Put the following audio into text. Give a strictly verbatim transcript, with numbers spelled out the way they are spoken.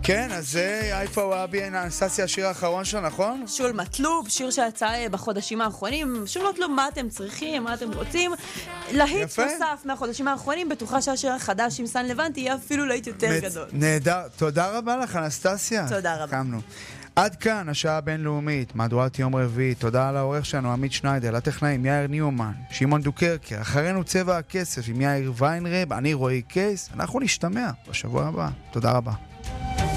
כן, אז זה איפה וואבי אנסטסיה, השיר האחרון שלו, נכון? שול מטלוב, שיר שיצא בחודשים האחרונים. שול מטלוב, מה אתם צריכים, מה אתם רוצים? להיט נוסף מהחודשים האחרונים, בטוחה שהשיר החדש עם סן לבנט יהיה אפילו להיט יותר גדול. נהדר, תודה רבה לך אנסטסיה. תודה רבה. קמנו. עד כאן השעה הבינלאומית, מהדורת יום רביעי. תודה על העורך שלנו עמית שניידר, לטכנאים יאיר ניומן, שמעון דוקרקר. אחרינו צבע הכסף עם יאיר ויינרב, אני רועי קייס. אנחנו נשתמע בשבוע הבא. תודה רבה.